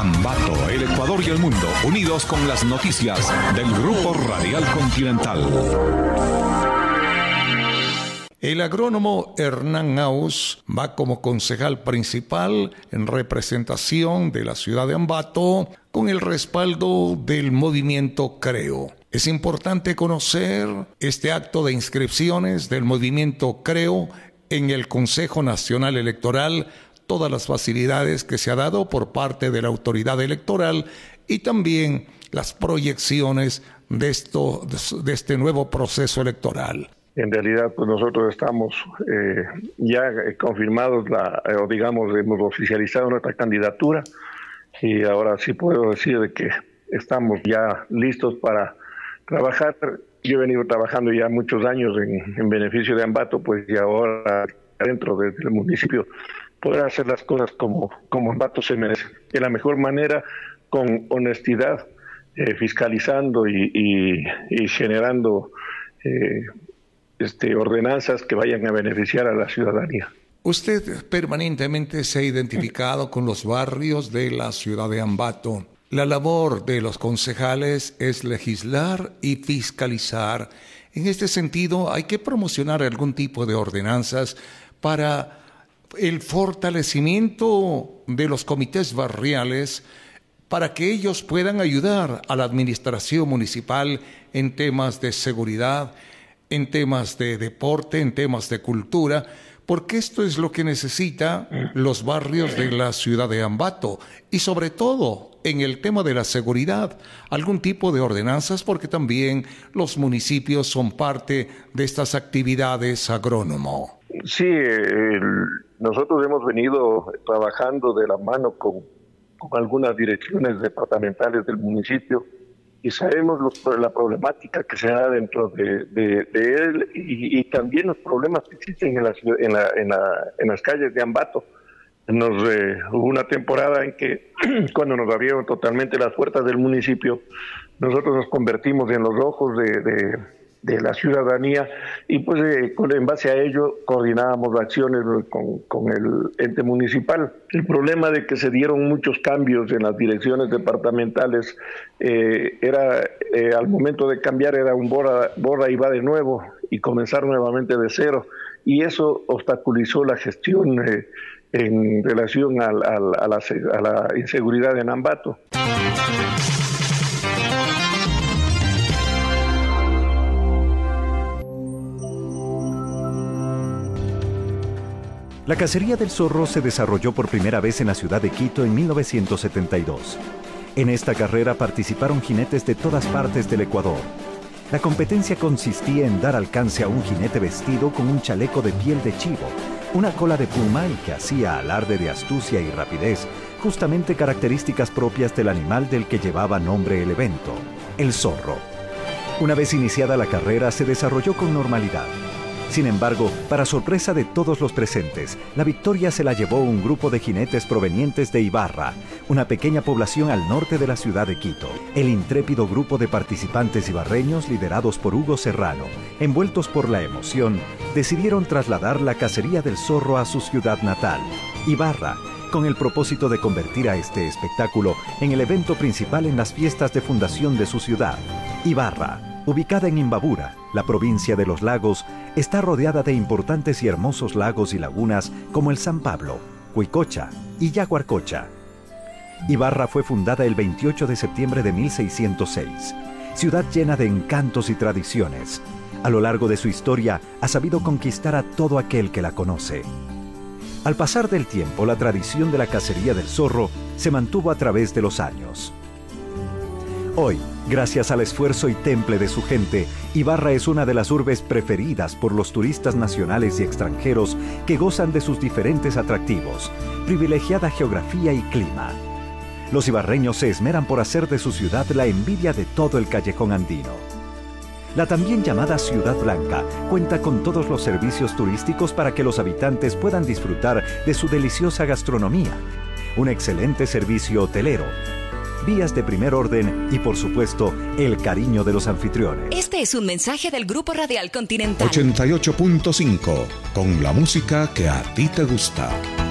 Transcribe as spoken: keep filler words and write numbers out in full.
Ambato, el Ecuador y el mundo, unidos con las noticias del Grupo Radial Continental. El agrónomo Hernán Naus va como concejal principal en representación de la ciudad de Ambato con el respaldo del movimiento Creo. Es importante conocer este acto de inscripciones del movimiento Creo en el Consejo Nacional Electoral, todas las facilidades que se ha dado por parte de la autoridad electoral y también las proyecciones de, esto, de este nuevo proceso electoral. En realidad, pues nosotros estamos eh, ya confirmados, la, eh, o digamos, hemos oficializado nuestra candidatura y ahora sí puedo decir de que estamos ya listos para trabajar. Yo he venido trabajando ya muchos años en, en beneficio de Ambato, pues y ahora dentro del municipio poder hacer las cosas como, como Ambato se merece, de la mejor manera, con honestidad, eh, fiscalizando y, y, y generando eh, Este, ordenanzas que vayan a beneficiar a la ciudadanía. Usted permanentemente se ha identificado con los barrios de la ciudad de Ambato. La labor de los concejales es legislar y fiscalizar. En este sentido, hay que promocionar algún tipo de ordenanzas para el fortalecimiento de los comités barriales, para que ellos puedan ayudar a la administración municipal en temas de seguridad, en temas de deporte, en temas de cultura, porque esto es lo que necesitan los barrios de la ciudad de Ambato y sobre todo en el tema de la seguridad, algún tipo de ordenanzas, porque también los municipios son parte de estas actividades agrónomo. Sí, el, nosotros hemos venido trabajando de la mano con, con algunas direcciones departamentales del municipio y sabemos los, la problemática que se da dentro de, de, de él y, y también los problemas que existen en, la, en, la, en, la, en las calles de Ambato. Nos, eh, hubo una temporada en que cuando nos abrieron totalmente las puertas del municipio, nosotros nos convertimos en los ojos de, de, de la ciudadanía y pues eh, con, en base a ello coordinábamos acciones con, con el ente municipal. El problema de que se dieron muchos cambios en las direcciones departamentales eh, era eh, al momento de cambiar era un borra, borra y va de nuevo y comenzar nuevamente de cero y eso obstaculizó la gestión eh, en relación al, al, a, la, a la inseguridad en Ambato. La cacería del zorro se desarrolló por primera vez en la ciudad de Quito en mil novecientos setenta y dos. En esta carrera participaron jinetes de todas partes del Ecuador. La competencia consistía en dar alcance a un jinete vestido con un chaleco de piel de chivo, una cola de puma y que hacía alarde de astucia y rapidez, justamente características propias del animal del que llevaba nombre el evento, el zorro. Una vez iniciada la carrera se desarrolló con normalidad. Sin embargo, para sorpresa de todos los presentes, la victoria se la llevó un grupo de jinetes provenientes de Ibarra, una pequeña población al norte de la ciudad de Quito. El intrépido grupo de participantes ibarreños, liderados por Hugo Serrano, envueltos por la emoción, decidieron trasladar la cacería del zorro a su ciudad natal, Ibarra, con el propósito de convertir a este espectáculo en el evento principal en las fiestas de fundación de su ciudad. Ibarra, ubicada en Imbabura, la provincia de los lagos, está rodeada de importantes y hermosos lagos y lagunas como el San Pablo, Huicocha y Yaguarcocha. Ibarra fue fundada el veintiocho de septiembre de mil seiscientos seis, ciudad llena de encantos y tradiciones. A lo largo de su historia ha sabido conquistar a todo aquel que la conoce. Al pasar del tiempo, la tradición de la cacería del zorro se mantuvo a través de los años. Hoy, gracias al esfuerzo y temple de su gente, Ibarra es una de las urbes preferidas por los turistas nacionales y extranjeros que gozan de sus diferentes atractivos, privilegiada geografía y clima. Los ibarreños se esmeran por hacer de su ciudad la envidia de todo el callejón andino. La también llamada Ciudad Blanca cuenta con todos los servicios turísticos para que los habitantes puedan disfrutar de su deliciosa gastronomía, un excelente servicio hotelero, vías de primer orden y, por supuesto, el cariño de los anfitriones. Este es un mensaje del Grupo Radial Continental. ochenta y ocho punto cinco, con la música que a ti te gusta.